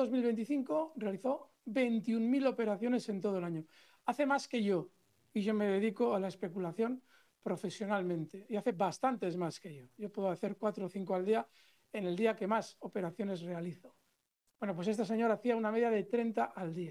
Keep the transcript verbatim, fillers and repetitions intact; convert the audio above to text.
dos mil veinticinco realizó veintiún mil operaciones en todo el año. Hace más que yo y yo me dedico a la especulación profesionalmente y hace bastantes más que yo. Yo puedo hacer cuatro o cinco al día en el día que más operaciones realizo. Bueno, pues esta señora hacía una media de treinta al día.